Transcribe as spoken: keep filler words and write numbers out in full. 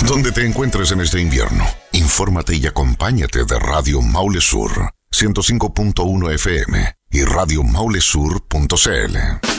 Donde te encuentres en este invierno, infórmate y acompáñate de Radio Maule Sur, ciento cinco punto uno F M y radio maule sur punto c l.